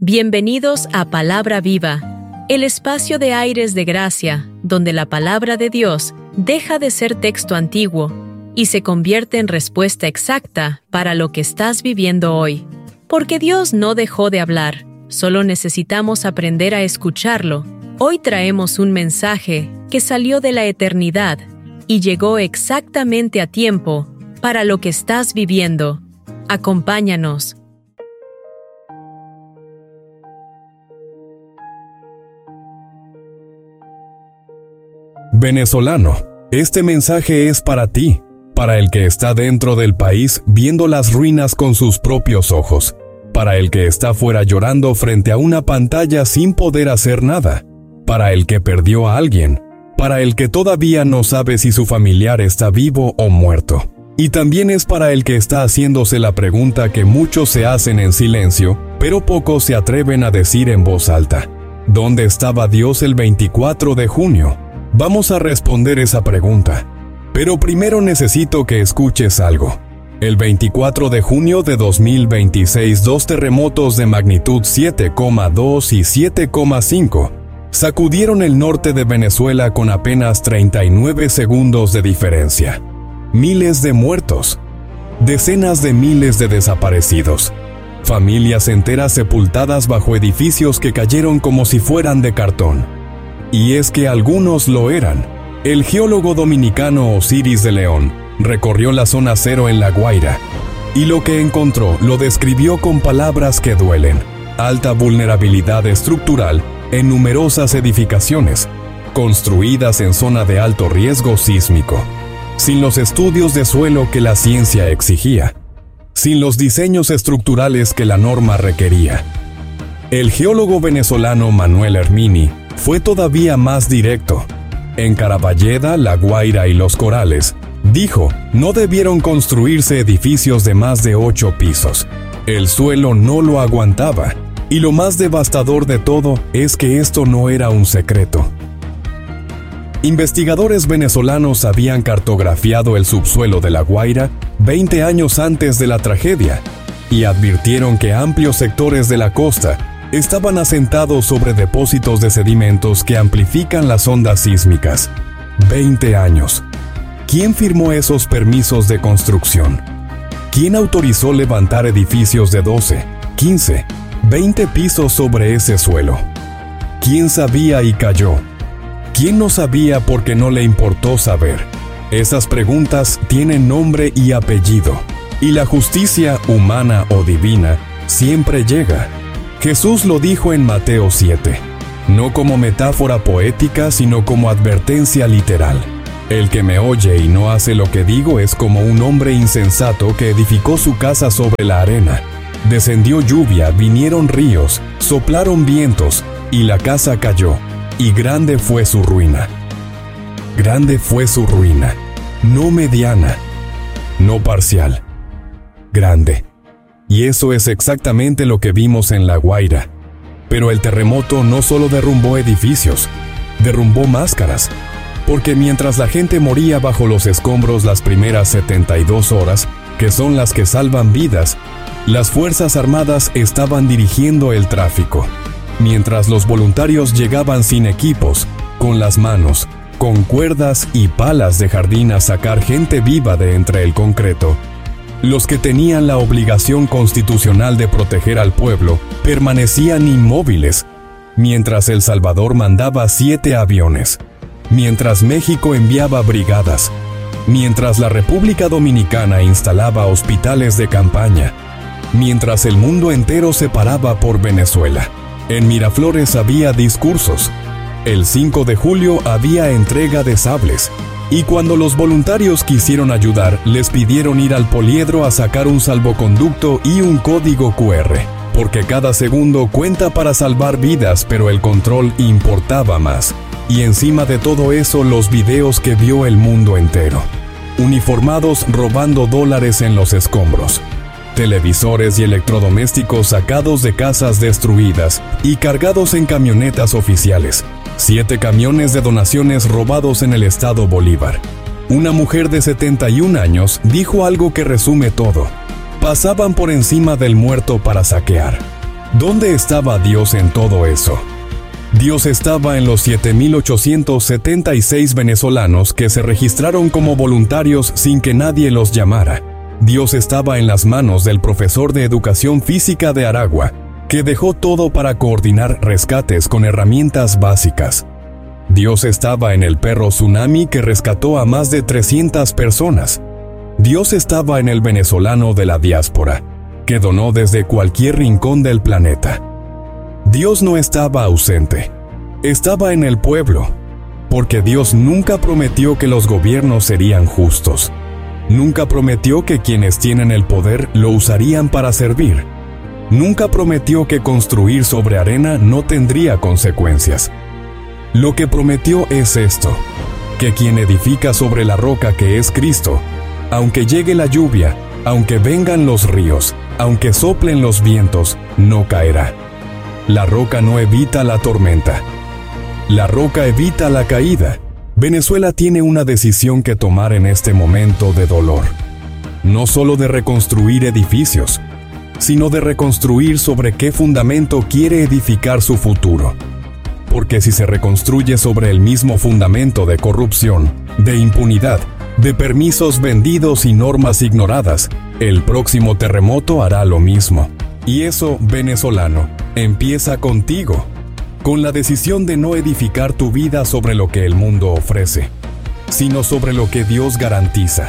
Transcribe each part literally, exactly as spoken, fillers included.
Bienvenidos a Palabra Viva, el espacio de aires de gracia, donde la palabra de Dios deja de ser texto antiguo y se convierte en respuesta exacta para lo que estás viviendo hoy. Porque Dios no dejó de hablar, solo necesitamos aprender a escucharlo. Hoy traemos un mensaje que salió de la eternidad y llegó exactamente a tiempo para lo que estás viviendo. Acompáñanos. Venezolano, este mensaje es para ti, para el que está dentro del país viendo las ruinas con sus propios ojos, para el que está fuera llorando frente a una pantalla sin poder hacer nada, para el que perdió a alguien, para el que todavía no sabe si su familiar está vivo o muerto. Y también es para el que está haciéndose la pregunta que muchos se hacen en silencio, pero pocos se atreven a decir en voz alta: ¿dónde estaba Dios el veinticuatro de junio? Vamos a responder esa pregunta, pero primero necesito que escuches algo. El veinticuatro de junio de dos mil veintiséis, dos terremotos de magnitud siete coma dos y siete coma cinco sacudieron el norte de Venezuela con apenas treinta y nueve segundos de diferencia. Miles de muertos, decenas de miles de desaparecidos, familias enteras sepultadas bajo edificios que cayeron como si fueran de cartón. Y es que algunos lo eran. El geólogo dominicano Osiris de León recorrió la zona cero en La Guaira, y lo que encontró lo describió con palabras que duelen: alta vulnerabilidad estructural en numerosas edificaciones, construidas en zona de alto riesgo sísmico, sin los estudios de suelo que la ciencia exigía, sin los diseños estructurales que la norma requería. El geólogo venezolano Manuel Hermini fue todavía más directo. En Caraballeda, La Guaira y Los Corales, dijo, no debieron construirse edificios de más de ocho pisos. El suelo no lo aguantaba. Y lo más devastador de todo es que esto no era un secreto. Investigadores venezolanos habían cartografiado el subsuelo de La Guaira veinte años antes de la tragedia y advirtieron que amplios sectores de la costa estaban asentados sobre depósitos de sedimentos que amplifican las ondas sísmicas. veinte años. ¿Quién firmó esos permisos de construcción? ¿Quién autorizó levantar edificios de doce, quince, veinte pisos sobre ese suelo? ¿Quién sabía y calló? ¿Quién no sabía porque no le importó saber? Esas preguntas tienen nombre y apellido, y la justicia humana o divina siempre llega. Jesús lo dijo en Mateo siete, no como metáfora poética, sino como advertencia literal. El que me oye y no hace lo que digo es como un hombre insensato que edificó su casa sobre la arena. Descendió lluvia, vinieron ríos, soplaron vientos, y la casa cayó, y grande fue su ruina. Grande fue su ruina, no mediana, no parcial, grande. Y eso es exactamente lo que vimos en La Guaira. Pero el terremoto no solo derrumbó edificios, derrumbó máscaras. Porque mientras la gente moría bajo los escombros las primeras setenta y dos horas, que son las que salvan vidas, las Fuerzas Armadas estaban dirigiendo el tráfico. Mientras los voluntarios llegaban sin equipos, con las manos, con cuerdas y palas de jardín a sacar gente viva de entre el concreto, los que tenían la obligación constitucional de proteger al pueblo permanecían inmóviles, mientras El Salvador mandaba siete aviones, mientras México enviaba brigadas, mientras la República Dominicana instalaba hospitales de campaña, mientras el mundo entero se paraba por Venezuela. En Miraflores había discursos. El cinco de julio había entrega de sables. Y cuando los voluntarios quisieron ayudar, les pidieron ir al poliedro a sacar un salvoconducto y un código cu erre, porque cada segundo cuenta para salvar vidas, pero el control importaba más. Y encima de todo eso, los videos que vio el mundo entero. Uniformados robando dólares en los escombros. Televisores y electrodomésticos sacados de casas destruidas y cargados en camionetas oficiales. Siete camiones de donaciones robados en el estado Bolívar. Una mujer de setenta y un años dijo algo que resume todo. Pasaban por encima del muerto para saquear. ¿Dónde estaba Dios en todo eso? Dios estaba en los siete mil ochocientos setenta y seis venezolanos que se registraron como voluntarios sin que nadie los llamara. Dios estaba en las manos del profesor de educación física de Aragua, que dejó todo para coordinar rescates con herramientas básicas. Dios estaba en el perro Tsunami que rescató a más de trescientas personas. Dios estaba en el venezolano de la diáspora, que donó desde cualquier rincón del planeta. Dios no estaba ausente, estaba en el pueblo, porque Dios nunca prometió que los gobiernos serían justos. Nunca prometió que quienes tienen el poder lo usarían para servir. Nunca prometió que construir sobre arena no tendría consecuencias. Lo que prometió es esto, que quien edifica sobre la roca que es Cristo, aunque llegue la lluvia, aunque vengan los ríos, aunque soplen los vientos, no caerá. La roca no evita la tormenta. La roca evita la caída. Venezuela tiene una decisión que tomar en este momento de dolor. No solo de reconstruir edificios, sino de reconstruir sobre qué fundamento quiere edificar su futuro. Porque si se reconstruye sobre el mismo fundamento de corrupción, de impunidad, de permisos vendidos y normas ignoradas, el próximo terremoto hará lo mismo. Y eso, venezolano, empieza contigo, con la decisión de no edificar tu vida sobre lo que el mundo ofrece, sino sobre lo que Dios garantiza.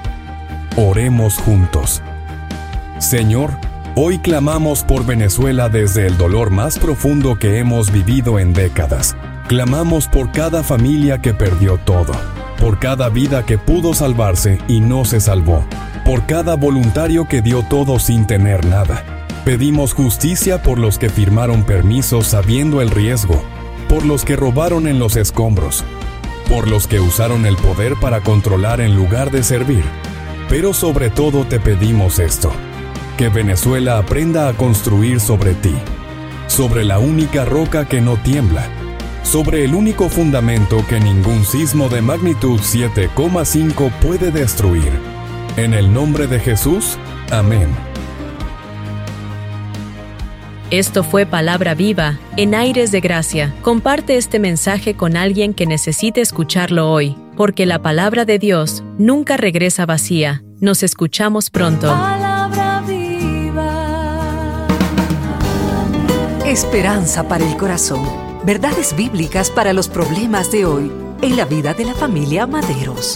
Oremos juntos. Señor, hoy clamamos por Venezuela desde el dolor más profundo que hemos vivido en décadas. Clamamos por cada familia que perdió todo, por cada vida que pudo salvarse y no se salvó, por cada voluntario que dio todo sin tener nada. Pedimos justicia por los que firmaron permisos sabiendo el riesgo, por los que robaron en los escombros, por los que usaron el poder para controlar en lugar de servir. Pero sobre todo te pedimos esto, que Venezuela aprenda a construir sobre ti, sobre la única roca que no tiembla, sobre el único fundamento que ningún sismo de magnitud siete coma cinco puede destruir. En el nombre de Jesús, amén. Esto fue Palabra Viva, en Aires de Gracia. Comparte este mensaje con alguien que necesite escucharlo hoy, porque la palabra de Dios nunca regresa vacía. Nos escuchamos pronto. Palabra viva. Esperanza para el corazón. Verdades bíblicas para los problemas de hoy, en la vida de la familia Maderos.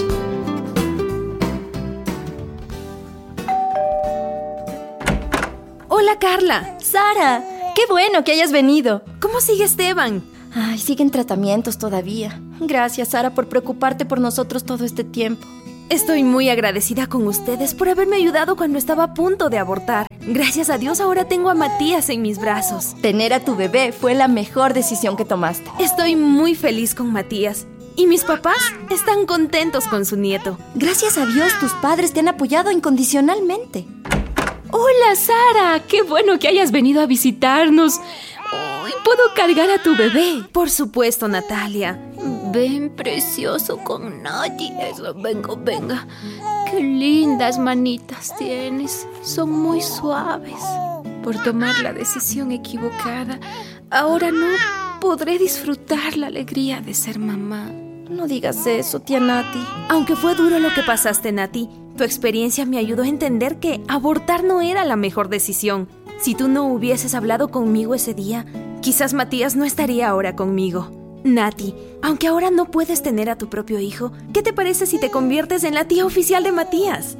Hola, Carla. Sara, qué bueno que hayas venido. ¿Cómo sigue Esteban? Ay, siguen tratamientos todavía. Gracias, Sara, por preocuparte por nosotros todo este tiempo. Estoy muy agradecida con ustedes por haberme ayudado cuando estaba a punto de abortar. Gracias a Dios ahora tengo a Matías en mis brazos. Tener a tu bebé fue la mejor decisión que tomaste. Estoy muy feliz con Matías. Y mis papás están contentos con su nieto. Gracias a Dios, tus padres te han apoyado incondicionalmente. Hola, Sara. Qué bueno que hayas venido a visitarnos. Oh, ¿puedo cargar a tu bebé? Por supuesto, Natalia. Ven, precioso, con nadie. Eso, venga, venga. Qué lindas manitas tienes. Son muy suaves. Por tomar la decisión equivocada, ahora no podré disfrutar la alegría de ser mamá. No digas eso, tía Nati. Aunque fue duro lo que pasaste, Nati, tu experiencia me ayudó a entender que abortar no era la mejor decisión. Si tú no hubieses hablado conmigo ese día, quizás Matías no estaría ahora conmigo. Nati, aunque ahora no puedes tener a tu propio hijo, ¿qué te parece si te conviertes en la tía oficial de Matías?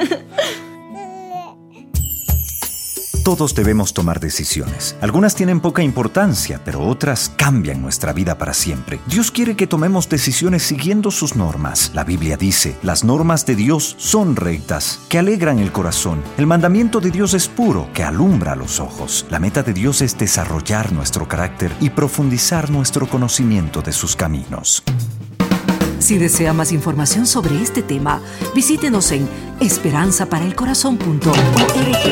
Todos debemos tomar decisiones. Algunas tienen poca importancia, pero otras cambian nuestra vida para siempre. Dios quiere que tomemos decisiones siguiendo sus normas. La Biblia dice, las normas de Dios son rectas, que alegran el corazón. El mandamiento de Dios es puro, que alumbra los ojos. La meta de Dios es desarrollar nuestro carácter y profundizar nuestro conocimiento de sus caminos. Si desea más información sobre este tema, visítenos en esperanza para el corazón punto org.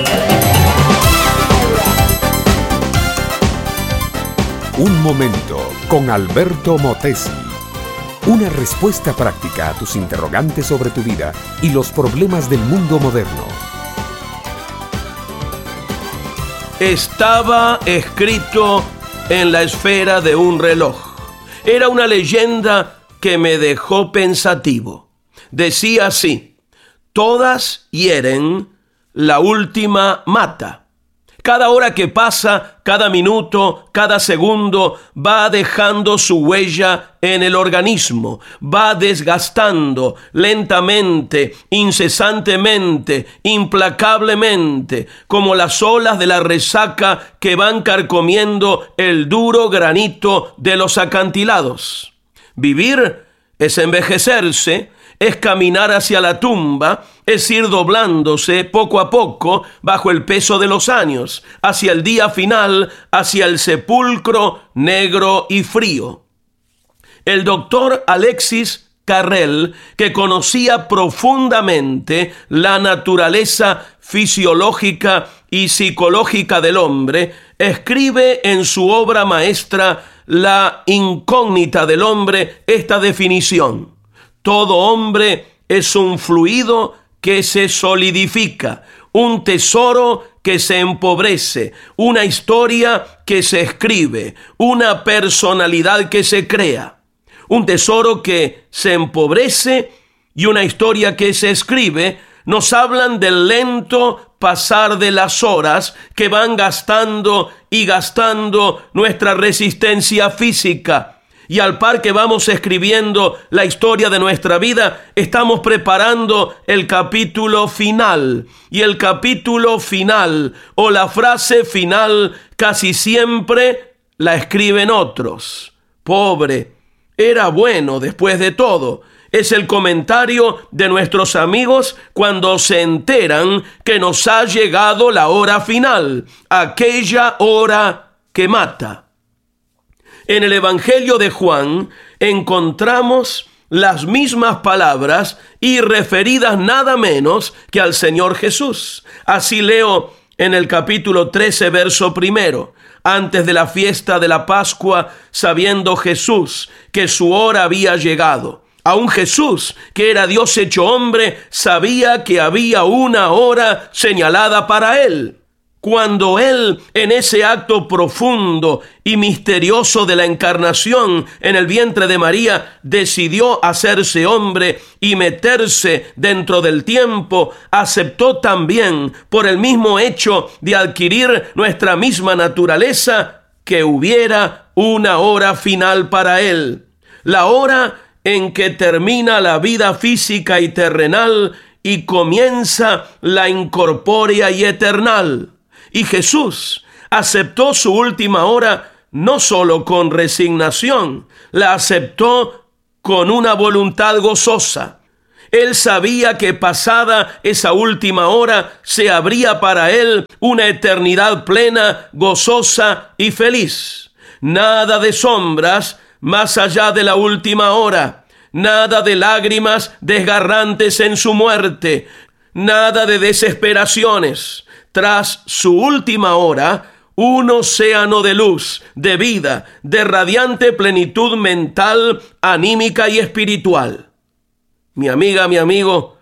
Un momento con Alberto Motesi. Una respuesta práctica a tus interrogantes sobre tu vida y los problemas del mundo moderno. estaba escrito en la esfera de un reloj. Era una leyenda que me dejó pensativo. Decía así: todas hieren, la última mata. Cada hora que pasa, cada minuto, cada segundo va dejando su huella en el organismo, va desgastando lentamente, incesantemente, implacablemente, como las olas de la resaca que van carcomiendo el duro granito de los acantilados. Vivir es envejecerse, es caminar hacia la tumba, es ir doblándose poco a poco bajo el peso de los años, hacia el día final, hacia el sepulcro negro y frío. El doctor Alexis Carrel, que conocía profundamente la naturaleza fisiológica y psicológica del hombre, escribe en su obra maestra La incógnita del hombre esta definición: todo hombre es un fluido que se solidifica, un tesoro que se empobrece, una historia que se escribe, una personalidad que se crea. Un tesoro que se empobrece y una historia que se escribe nos hablan del lento pasar de las horas que van gastando y gastando nuestra resistencia física. Y al par que vamos escribiendo la historia de nuestra vida, estamos preparando el capítulo final. Y el capítulo final o la frase final casi siempre la escriben otros. Pobre, era bueno después de todo. Es el comentario de nuestros amigos cuando se enteran que nos ha llegado la hora final, aquella hora que mata. En el Evangelio de Juan encontramos las mismas palabras y referidas nada menos que al Señor Jesús. Así leo en el capítulo trece, verso primero. Antes de la fiesta de la Pascua, sabiendo Jesús que su hora había llegado. Aún Jesús, que era Dios hecho hombre, sabía que había una hora señalada para él. Cuando Él, en ese acto profundo y misterioso de la encarnación en el vientre de María, decidió hacerse hombre y meterse dentro del tiempo, aceptó también, por el mismo hecho de adquirir nuestra misma naturaleza, que hubiera una hora final para Él. La hora en que termina la vida física y terrenal y comienza la incorpórea y eternal. Y Jesús aceptó su última hora no solo con resignación, la aceptó con una voluntad gozosa. Él sabía que pasada esa última hora se abría para él una eternidad plena, gozosa y feliz. Nada de sombras más allá de la última hora, nada de lágrimas desgarrantes en su muerte, nada de desesperaciones. Tras su última hora, un océano de luz, de vida, de radiante plenitud mental, anímica y espiritual. Mi amiga, mi amigo,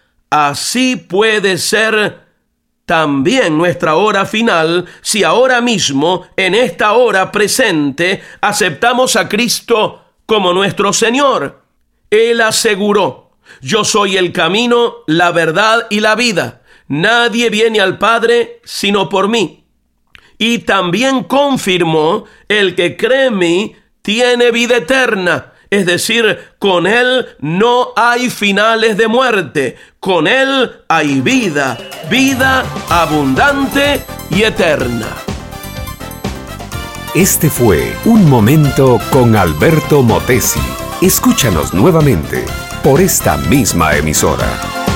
así puede ser también nuestra hora final si ahora mismo, en esta hora presente, aceptamos a Cristo como nuestro Señor. Él aseguró: yo soy el camino, la verdad y la vida. Nadie viene al Padre sino por mí. Y también confirmó: el que cree en mí tiene vida eterna. Es decir, con Él no hay finales de muerte. Con Él hay vida, vida abundante y eterna. Este fue Un Momento con Alberto Motesi. Escúchanos nuevamente por esta misma emisora.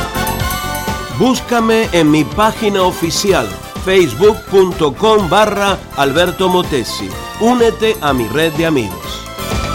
Búscame en mi página oficial, facebook punto com barra Alberto Motesi. Únete a mi red de amigos.